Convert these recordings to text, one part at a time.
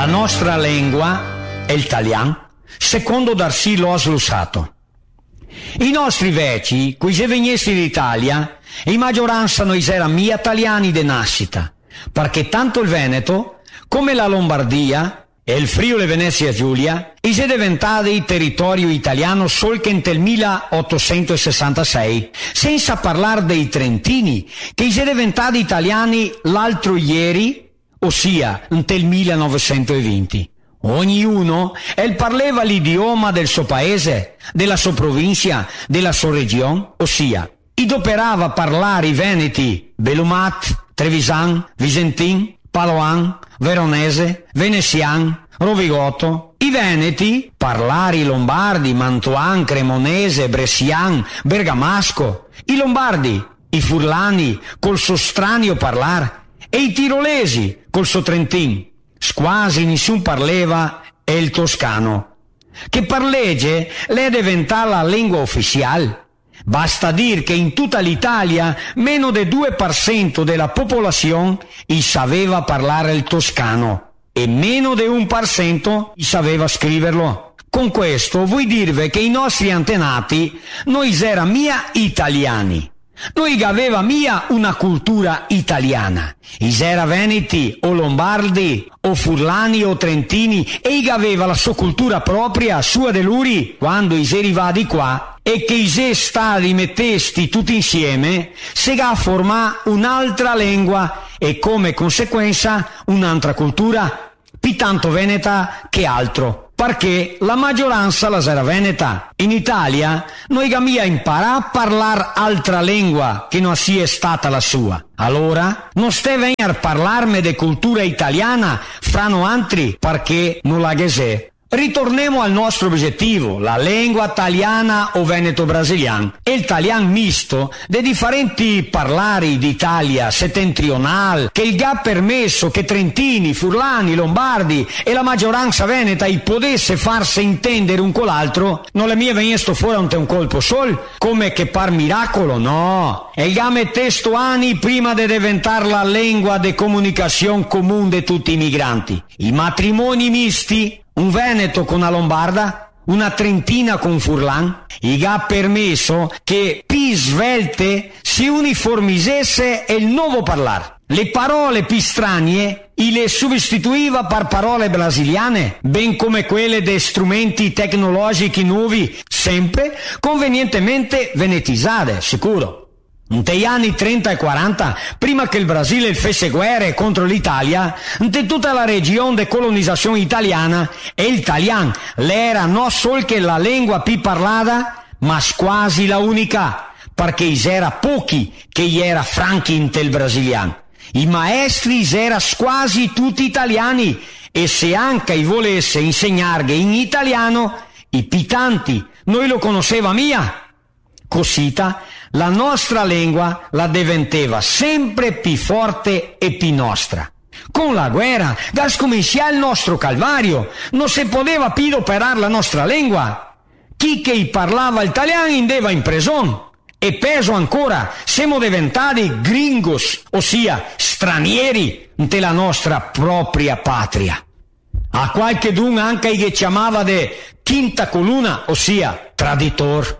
La nostra lingua è l'italiano, secondo Darcy l'ho slussato. I nostri vecchi, qui se venissi d'Italia, in maggioranza noi erano italiani de nascita, perché tanto il Veneto, come la Lombardia e il Friuli Venezia Giulia, è diventato territorio italiano solo che nel 1866, senza parlare dei trentini, che sono diventati italiani l'altro ieri, ossia nel 1920. Ognuno parlava l'idioma del suo paese, della sua provincia, della sua regione, ossia adoperava parlare i veneti Belumat, Trevisan, Visentin, Paloan, Veronese, Venezian, Rovigoto. I veneti parlare i lombardi, Mantuan, Cremonese, Brescian, Bergamasco. I lombardi, i furlani col suo stranio parlar e i tirolesi col suo trentin. Quasi nessun parleva e il toscano, che parlegge l'è diventata la lingua ufficiale. Basta dire che in tutta l'Italia meno del 2% della popolazione sapeva parlare il toscano e meno del 1% sapeva scriverlo. Con questo vuoi dirvi che i nostri antenati noi erano italiani. Noi aveva una cultura italiana, era veneti o lombardi o furlani o trentini e aveva la sua cultura propria, sua deluri, quando si arriva di qua e che si stati mettesti tutti insieme, si ha formà un'altra lingua e come conseguenza un'altra cultura, più tanto veneta che altro. Perché la maggioranza la era veneta. In Italia noi abbiamo imparato a parlare altra lingua che non sia stata la sua. Allora non stai venire a parlarmi di cultura italiana fra no altri perché non la gesè. Ritorniamo al nostro obiettivo, la lingua italiana o veneto-brasiliana. E l'italiano misto dei differenti parlari d'Italia settentrionale, che il ha permesso che trentini, furlani, lombardi e la maggioranza veneta potesse farsi intendere un con l'altro, non le mie venissero fuori un colpo sol, come che par miracolo, no. E il ha messo anni prima di diventare la lingua di comunicazione comune di tutti i migranti. I matrimoni misti, un veneto con una lombarda, una trentina con un furlan, gli ha permesso che più svelte si uniformizesse il nuovo parlare. Le parole più strane le sostituiva per parole brasiliane, ben come quelle dei strumenti tecnologici nuovi, sempre convenientemente venetizzate, sicuro. Negli anni 30 e 40, prima che il Brasile fece guerre contro l'Italia, in tutta la regione di colonizzazione italiana, e l'italiano l'era non solo che la lingua più parlata, ma quasi la unica, perché c'era pochi che era franchi in tel brasiliano. I maestri erano quasi tutti italiani, e se anche volesse insegnare in italiano, i pitanti noi lo conosceva mia. Cosita, la nostra lingua la diventava sempre più forte e più nostra. Con la guerra, da scominciare il nostro calvario, non si poteva più operare la nostra lingua. Chi che parlava italiano andava in prigione. E peso ancora, siamo diventati gringos, ossia stranieri, nella nostra propria patria. A qualche d'un anche che chiamava de quinta colonna, ossia traditor.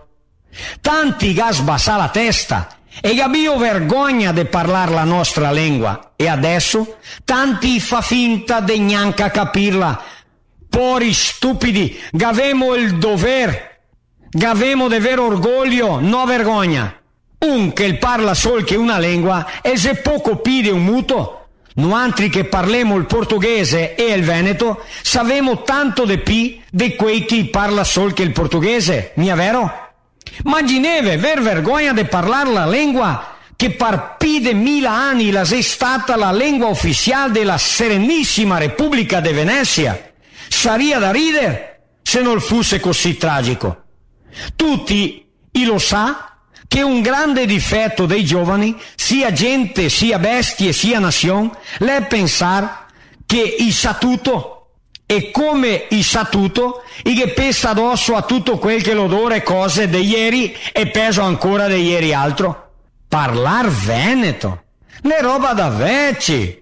Tanti gas bassa la testa e abbiamo vergogna di parlare la nostra lingua e adesso tanti fa finta di neanche capirla. Pori stupidi, avemo il dovere, avemo di vero orgoglio, no vergogna. Un che parla solo che una lingua e se poco pide un muto, no altri che parlemo il portoghese e il veneto, sapemo tanto di più di quei che parla solo che il portoghese, mi è vero? Immagineve ver vergogna di parlare la lingua che per più di 1000 anni la è stata la lingua ufficiale della Serenissima Repubblica di Venezia. Sarebbe da ridere se non fosse così tragico. Tutti lo sa che un grande difetto dei giovani, sia gente, sia bestie, sia nazione, è pensare che sa tutto. E come sa tutto, che pesa addosso a tutto quel che l'odore cose di ieri e peso ancora di ieri altro. Parlar veneto, le roba da vecchi.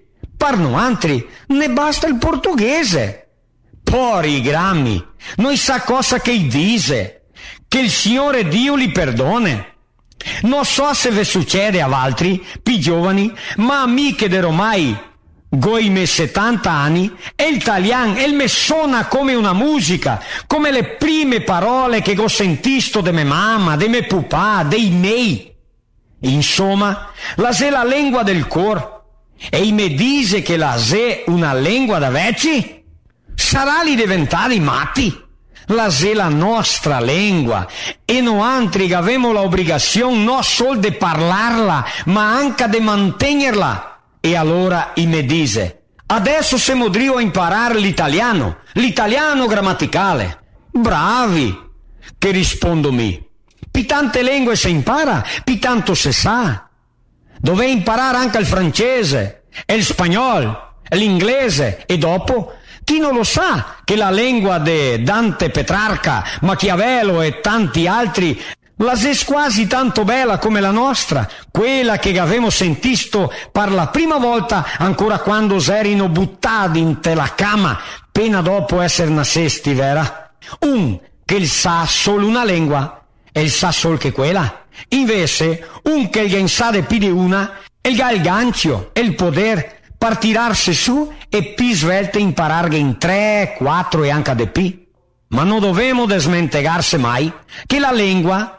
per noi ne basta il portoghese. Pori grammi, non sa cosa che dice, che il Signore Dio li perdone. Non so se vi succede a altri, più giovani, ma a me che ormai goime 70 anni, e l'italiano e me suona come una musica, come le prime parole che ho sentito de mia mamma, de mio papà, dei miei. Insomma, la è la lingua del cor, e me dice che la è una lingua da vecchi? Sarà li diventati matti? La è la nostra lingua, e noi abbiamo l'obbligazione non solo di parlarla, ma anche di mantenerla. E allora me dice, adesso siamo a imparare l'italiano grammaticale. Bravi! Che rispondo mi? Pi tante lingue si impara, pi tanto si sa. Dove imparare anche il francese, e il spagnolo, e l'inglese, e dopo... Chi non lo sa che la lingua di Dante Petrarca, Machiavello e tanti altri la è quasi tanto bella come la nostra, quella che avevamo sentito per la prima volta ancora quando erano buttati in la cama, appena dopo essere nascesti, vera? Che sa solo una lingua, e il sa solo che quella. Invece, che gli sa di più di una, e il gancio, e il potere, per tirarsi su e più svelte imparare in 3, 4 e anche di più. Ma non dobbiamo smentegarsi mai che la lingua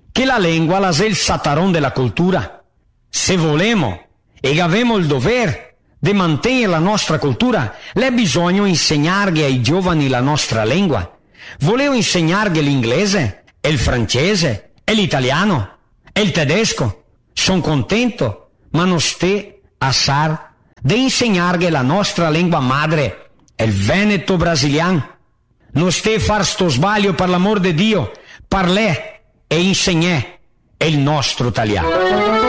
la è il sataron della cultura. Se volemo e abbiamo il dovere di mantenere la nostra cultura, è bisogno insegnargli ai giovani la nostra lingua. Volevo insegnargli l'inglese, e il francese, e l'italiano, e il tedesco. Sono contento, ma non ste a sar di insegnargli la nostra lingua madre, il veneto brasiliano. Non ste far sto sbaglio, per l'amor di Dio, parlè e insegnè il nostro italiano.